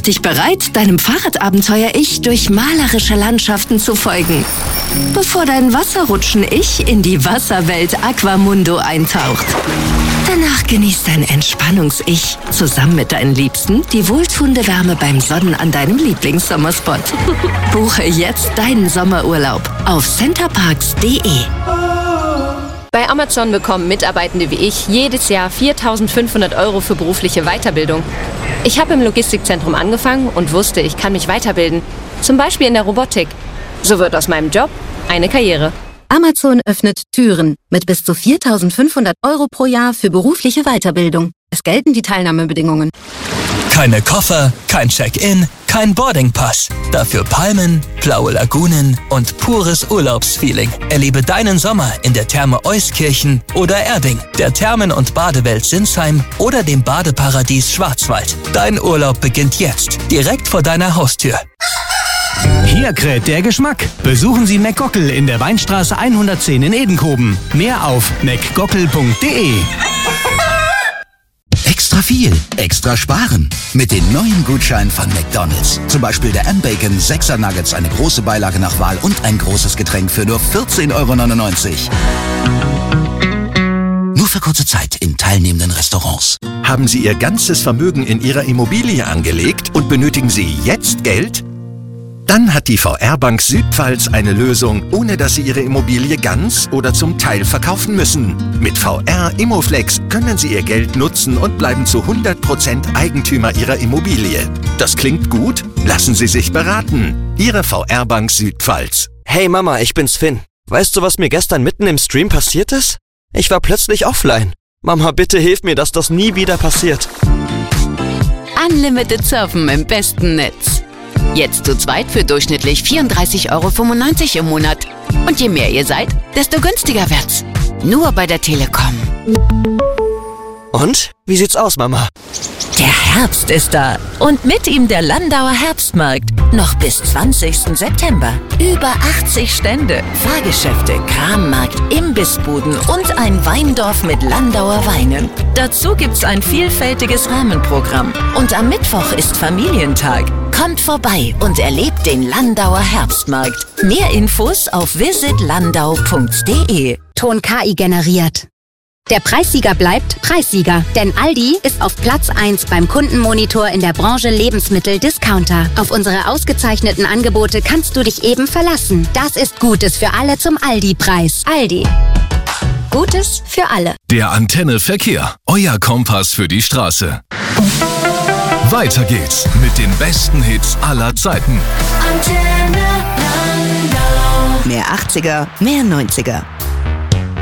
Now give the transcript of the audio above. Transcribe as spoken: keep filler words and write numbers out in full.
dich bereit, deinem Fahrradabenteuer-Ich durch malerische Landschaften zu folgen, bevor dein Wasserrutschen-Ich in die Wasserwelt Aquamundo eintaucht. Danach genießt dein Entspannungs-Ich zusammen mit deinen Liebsten die wohltuende Wärme beim Sonnen an deinem Lieblingssommerspot. Buche jetzt deinen Sommerurlaub auf centerparks punkt de. Bei Amazon bekommen Mitarbeitende wie ich jedes Jahr viertausendfünfhundert Euro für berufliche Weiterbildung. Ich habe im Logistikzentrum angefangen und wusste, ich kann mich weiterbilden. Zum Beispiel in der Robotik. So wird aus meinem Job eine Karriere. Amazon öffnet Türen mit bis zu viertausendfünfhundert Euro pro Jahr für berufliche Weiterbildung. Es gelten die Teilnahmebedingungen. Keine Koffer, kein Check-in, kein Boardingpass. Dafür Palmen, blaue Lagunen und pures Urlaubsfeeling. Erlebe deinen Sommer in der Therme Euskirchen oder Erding, der Thermen- und Badewelt Sinsheim oder dem Badeparadies Schwarzwald. Dein Urlaub beginnt jetzt, direkt vor deiner Haustür. Hier kräht der Geschmack. Besuchen Sie McGockel in der Weinstraße hundertzehn in Edenkoben. Mehr auf mcgockel punkt de. Extra viel, extra sparen. Mit den neuen Gutscheinen von McDonald's. Zum Beispiel der M-Bacon sechser Nuggets, eine große Beilage nach Wahl und ein großes Getränk für nur vierzehn Euro neunundneunzig. Nur für kurze Zeit in teilnehmenden Restaurants. Haben Sie Ihr ganzes Vermögen in Ihrer Immobilie angelegt und benötigen Sie jetzt Geld? Dann hat die V R-Bank Südpfalz eine Lösung, ohne dass Sie Ihre Immobilie ganz oder zum Teil verkaufen müssen. Mit V R Immoflex können Sie Ihr Geld nutzen und bleiben zu hundert Prozent Eigentümer Ihrer Immobilie. Das klingt gut? Lassen Sie sich beraten. Ihre V R-Bank Südpfalz. Hey Mama, ich bin's Finn. Weißt du, was mir gestern mitten im Stream passiert ist? Ich war plötzlich offline. Mama, bitte hilf mir, dass das nie wieder passiert. Unlimited Surfen im besten Netz. Jetzt zu zweit für durchschnittlich vierunddreißig Euro fünfundneunzig im Monat. Und je mehr ihr seid, desto günstiger wird's. Nur bei der Telekom. Und? Wie sieht's aus, Mama? Der Herbst ist da. Und mit ihm der Landauer Herbstmarkt. Noch bis zwanzigsten September. Über achtzig Stände, Fahrgeschäfte, Krammarkt, Imbissbuden und ein Weindorf mit Landauer Weinen. Dazu gibt's ein vielfältiges Rahmenprogramm. Und am Mittwoch ist Familientag. Kommt vorbei und erlebt den Landauer Herbstmarkt. Mehr Infos auf visit landau punkt de. Ton K I generiert. Der Preissieger bleibt Preissieger, denn Aldi ist auf Platz eins beim Kundenmonitor in der Branche Lebensmittel-Discounter. Auf unsere ausgezeichneten Angebote kannst du dich eben verlassen. Das ist Gutes für alle zum Aldi-Preis. Aldi. Gutes für alle. Der Antenne Verkehr. Euer Kompass für die Straße. Weiter geht's mit den besten Hits aller Zeiten. Antenne Landau. Mehr achtziger, mehr neunziger.